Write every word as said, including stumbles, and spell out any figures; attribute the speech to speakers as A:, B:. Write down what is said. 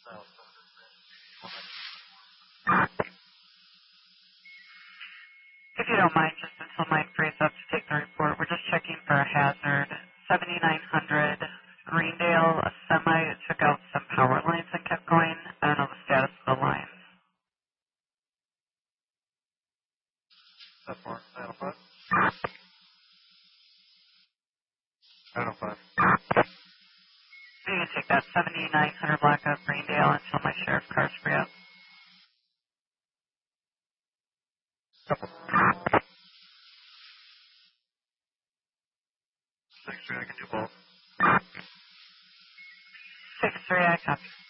A: If you don't mind, just until Mike frees up to take the report, we're just checking for a hazard. seventy-nine hundred Greendale, a semi took out some power lines and kept going. I don't know the status of the lines.
B: That's four. nine oh five. nine oh five.
A: You can take that seventy-nine hundred block of Greendale until my sheriff car's free up.
B: Couple. Six three, I can do both.
A: six three, I copy.